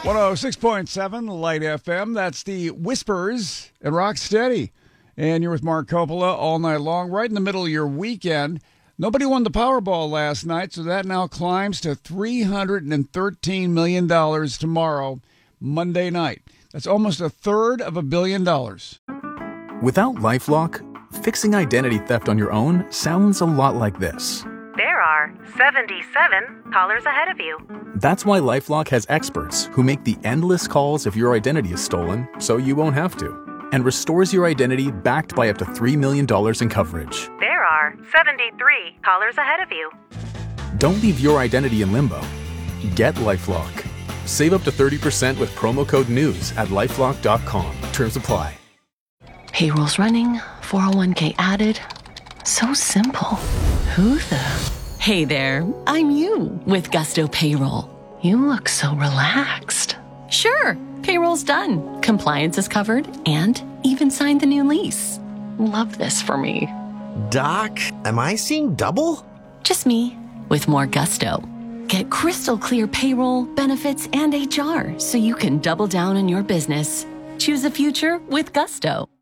106.7 Light FM. That's the Whispers and Rocksteady. And you're with Mark Coppola all night long, right in the middle of your weekend. Nobody won the Powerball last night, so that now climbs to $313 million tomorrow, Monday night. That's almost $250 million. Without LifeLock, fixing identity theft on your own sounds a lot like this. There are 77 callers ahead of you. That's why LifeLock has experts who make the endless calls if your identity is stolen, so you won't have to, and restores your identity backed by up to $3 million in coverage. There are 73 callers ahead of you. Don't leave your identity in limbo. Get LifeLock. Save up to 30% with promo code NEWS at LifeLock.com. Terms apply. Payroll's running, 401k added. So simple. Who the? Hey there, I'm you with Gusto Payroll. You look so relaxed. Sure, payroll's done. Compliance is covered and even signed the new lease. Love this for me. Doc, am I seeing double? Just me with more gusto. Get crystal clear payroll, benefits, and HR so you can double down on your business. Choose a future with Gusto.